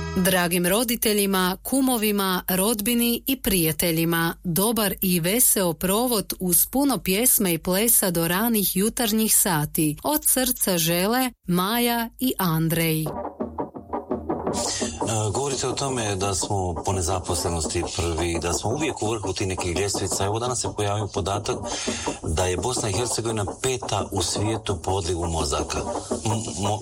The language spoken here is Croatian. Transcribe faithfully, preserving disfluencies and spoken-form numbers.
Dragim roditeljima, kumovima, rodbini i prijateljima, dobar i veseo provod uz puno pjesme i plesa do ranih jutarnjih sati. Od srca žele Maja i Andrej. Govorite o tome da smo po nezaposlenosti prvi, da smo uvijek u vrhu tih nekih ljestvica. Evo danas se pojavio podatak da je Bosna i Hercegovina peta u svijetu po odlivu mozaka. Mo,